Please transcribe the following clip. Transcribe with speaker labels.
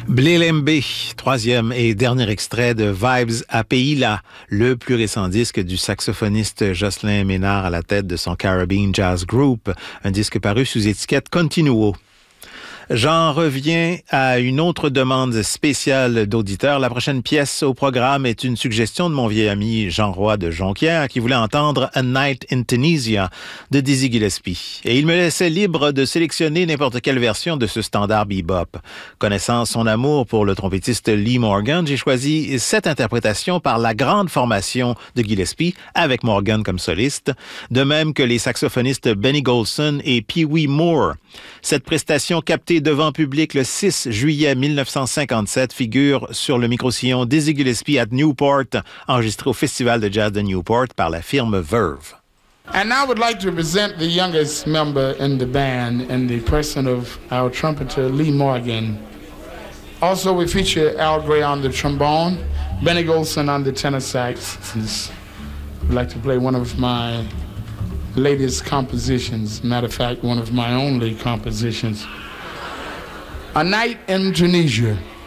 Speaker 1: Blelembe, troisième et dernier extrait de Vibes à Pays-là, le plus récent disque du saxophoniste Jocelyn Ménard à la tête de son Caribbean Jazz Group, un disque paru sous étiquette Continuo. J'en reviens à une autre demande spéciale d'auditeurs. La prochaine pièce au programme est une suggestion de mon vieil ami Jean Roy de Jonquière qui voulait entendre A Night in Tunisia de Dizzy Gillespie. Et il me laissait libre de sélectionner n'importe quelle version de ce standard bebop. Connaissant son amour pour le trompettiste Lee Morgan, j'ai choisi cette interprétation par la grande formation de Gillespie avec Morgan comme soliste, de même que les saxophonistes Benny Golson et Pee Wee Moore. Cette prestation captée devant public le 6 juillet 1957 figure sur le microsillon Dizzy Gillespie at Newport, enregistré au Festival de Jazz de Newport par la firme Verve.
Speaker 2: And I would like to present the youngest member in the band in the person of our trumpeter Lee Morgan. Also we feature Al Gray on the trombone, Benny Golson on the tenor sax. I'd like to play one of my latest compositions. Matter of fact, one of my only compositions. A Night in Tunisia.